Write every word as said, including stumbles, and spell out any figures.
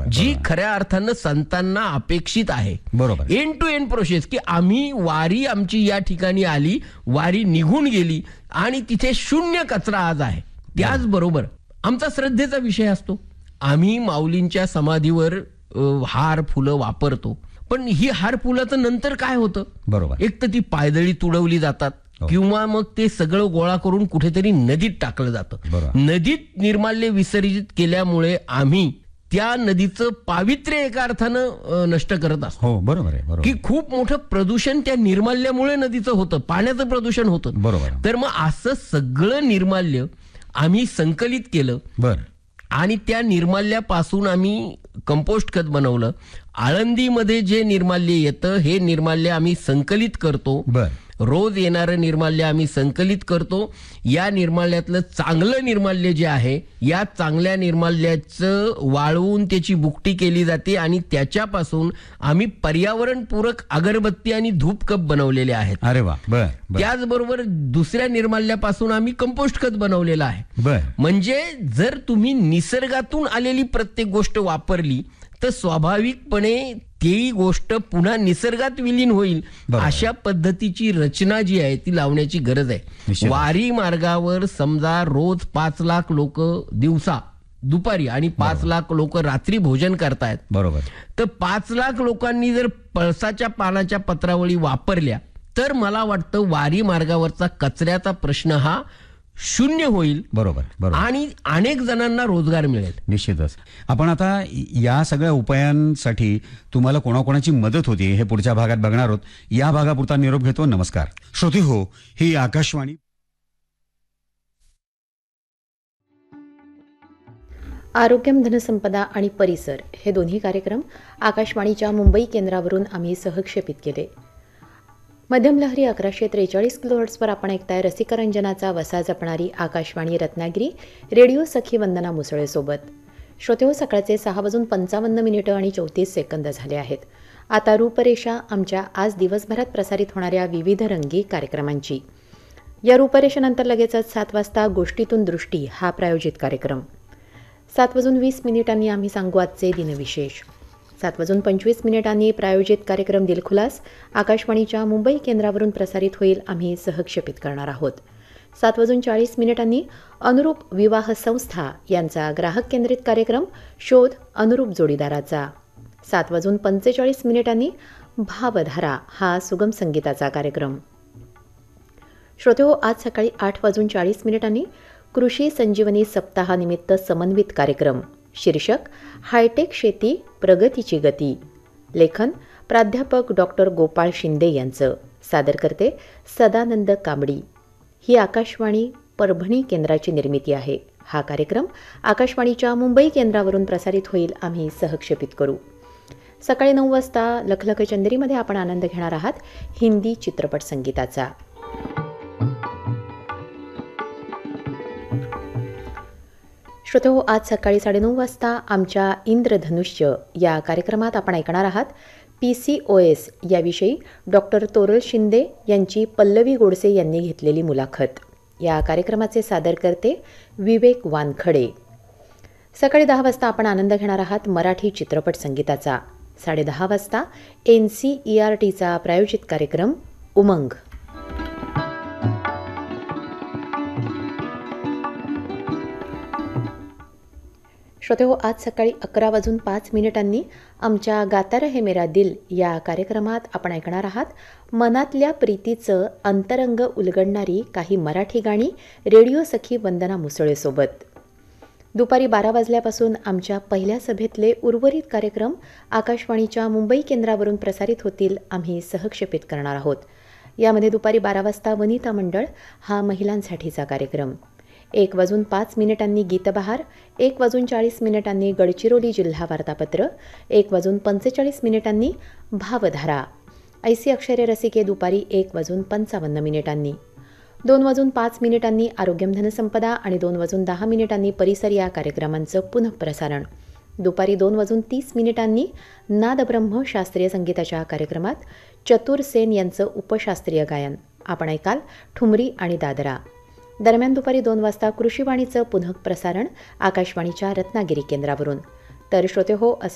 बरोबर, जी बरोबर. खऱ्या अर्थानं संतांना अपेक्षित आहे. बरोबर. एंड टू एंड प्रोसेस, की आम्ही वारी आमची या ठिकाणी आली, वारी निघून गेली आणि तिथे शून्य कचरा आज आहे. त्याचबरोबर आमचा श्रद्धेचा विषय असतो. आम्ही माऊलींच्या समाधीवर अ, हार फुलं वापरतो, पण ही हार फुलाचं नंतर काय होतं? बरोबर. एक तर ती पायदळी तुडवली जातात, हो. किंवा मग ते सगळं गोळा करून कुठेतरी नदीत टाकलं जातं. बरोबर. नदीत निर्माल्य विसर्जित केल्यामुळे आम्ही त्या नदीचं पावित्र्य एका अर्थानं अ, नष्ट करत असतो. हो, बरोबर आहे, की बरोबर. खूप मोठं प्रदूषण त्या निर्माल्यामुळे नदीचं होतं, पाण्याचं प्रदूषण होतं. बरोबर. तर मग असं सगळं निर्माल्य आम्ही संकलित केलं बर. आणि त्या निर्माल्यापासून आम्ही कंपोस्ट खत बनवलं. आळंदीमध्ये जे निर्माल्य येतं, हे निर्माल्य आम्ही संकलित करतो. बर. रोज येणारं निर्माल्य आम्ही संकलित करतो. या निर्माल्यातलं चांगलं निर्माल्य जे आहे, या चांगल्या निर्माल्याचं वाळवून त्याची बुकटी केली जाते आणि त्याच्यापासून आम्ही पर्यावरणपूरक अगरबत्ती आणि धूप कप बनवलेले आहेत. अरे वा. बर, बर. त्याचबरोबर दुसऱ्या निर्माल्यापासून आम्ही कंपोस्ट खत बनवलेलं आहे. बर. म्हणजे जर तुम्ही निसर्गातून आलेली प्रत्येक गोष्ट वापरली तर स्वाभाविकपणे ती गोष्ट पुन्हा निसर्गात विलीन होईल. बरोबर. अशा पद्धतीची रचना जी आहे ती लावण्याची गरज आहे. निश्चितच. वारी मार्गावर समजा रोज पाच लाख लोक दिवसा दुपारी आणि पाच लाख लोक रात्री भोजन करतायत. बरोबर. तर पाच लाख लोकांनी जर पळसाच्या पानाच्या पत्रावळी वापरल्या तर मला वाटतं वारी मार्गावरचा कचऱ्याचा प्रश्न हा शून्य होईल. बरोबर, बरोबर. आणि अनेक जणांना रोजगार मिळेल. निश्चितच. आपण आता या सगळ्या उपायांसाठी तुम्हाला कोणाकोणाची मदत होती हे पुढच्या भागात बघणार आहोत. या भागापुरता निरोप घेतो. नमस्कार श्रोते हो, ही आकाशवाणी. आरोग्यम, धनसंपदा आणि परिसर हे दोन्ही कार्यक्रम आकाशवाणीच्या मुंबई केंद्रावरून आम्ही सहक्षेपित केले. मध्यम लहरी अकराशे त्रेचाळीस किलोहर्ट्सवर आपण ऐकताय रसिकरंजनाचा वसा जपणारी आकाशवाणी रत्नागिरी रेडिओ सखी वंदना मुसळेसोबत. श्रोतेहो, सकाळचे सहा वाजून पंचावन्न मिनिटं आणि चौतीस सेकंद झाले आहेत. आता रूपरेषा आमच्या आज दिवसभरात प्रसारित होणाऱ्या विविध रंगी कार्यक्रमांची. या रूपरेषेनंतर लगेचच सात वाजता गोष्टीतून दृष्टी हा प्रायोजित कार्यक्रम. सात वाजून वीस मिनिटांनी आम्ही सांगू आजचे दिनविशेष. सात वाजून पंचवीस मिनिटांनी प्रायोजित कार्यक्रम दिलखुलास आकाशवाणीच्या मुंबई केंद्रावरून प्रसारित होईल. आम्ही सहक्षेपित करणार आहोत. सात वाजून चाळीस मिनिटांनी अनुरूप विवाह संस्था यांचा ग्राहक केंद्रित कार्यक्रम शोध अनुरूप जोडीदाराचा. सात वाजून पंचेचाळीस मिनिटांनी भावधारा हा सुगम संगीताचा कार्यक्रम. श्रोतेहो, आज सकाळी आठ वाजून चाळीस मिनिटांनी कृषी संजीवनी सप्ताहानिमित्त समन्वित कार्यक्रम. शीर्षक हायटेक शेती प्रगतीची गती. लेखन प्राध्यापक डॉक्टर गोपाळ शिंदे यांचं. सादर करते सदानंद कांबडी. ही आकाशवाणी परभणी केंद्राची निर्मिती आहे. हा कार्यक्रम आकाशवाणीच्या मुंबई केंद्रावरून प्रसारित होईल. आम्ही सहक्षेपित करू. सकाळी नऊ वाजता लखलख चंदेरीमध्ये आपण आनंद घेणार आहात हिंदी चित्रपट संगीताचा. श्रोतेहो, आज सकाळी साडेनऊ वाजता आमच्या इंद्रधनुष्य या कार्यक्रमात आपण ऐकणार आहात पी सी ओ एस याविषयी डॉक्टर तोरल शिंदे यांची पल्लवी गोडसे यांनी घेतलेली मुलाखत. या कार्यक्रमाचे सादर करते विवेक वानखडे. सकाळी दहा वाजता आपण आनंद घेणार आहात मराठी चित्रपट संगीताचा. साडेदहा वाजता एन सी ई आर टीचा प्रायोजित कार्यक्रम उमंग. श्रोतेहो, आज सकाळी अकरा वाजून पाच मिनिटांनी आमच्या गाता रहे मेरा दिल या कार्यक्रमात आपण ऐकणार आहात मनातल्या प्रीतीचं अंतरंग उलगडणारी काही मराठी गाणी रेडिओ सखी वंदना मुसळेसोबत. दुपारी बारा वाजल्यापासून आमच्या पहिल्या सभेतले उर्वरित कार्यक्रम आकाशवाणीच्या मुंबई केंद्रावरून प्रसारित होतील. आम्ही सहक्षेपित करणार आहोत. यामध्ये दुपारी बारा वाजता वनिता मंडळ हा महिलांसाठीचा कार्यक्रम. एक वाजून पाच मिनिटांनी गीतबहार, एक वाजून चाळीस मिनिटांनी गडचिरोली जिल्हा वार्तापत्र, एक वाजून पंचेचाळीस मिनिटांनी भावधारा. ऐसी अक्षरे रसिके दुपारी एक वाजून पंचावन्न मिनिटांनी. दोन वाजून पाच मिनिटांनी आरोग्यम धनसंपदा आणि दोन वाजून दहा मिनिटांनी परिसर या कार्यक्रमांचं पुनःप्रसारण. दुपारी दोन वाजून तीस मिनिटांनी नादब्रह्म शास्त्रीय संगीताच्या कार्यक्रमात चतुर सेन यांचं उपशास्त्रीय गायन. आपण ऐकाल ठुमरी आणि दादरा. दरम्यान दुपारी दोन वाजता कृषीवाणीचं पुनःप्रसारण आकाशवाणीच्या रत्नागिरी केंद्रावरून. तर श्रोते हो,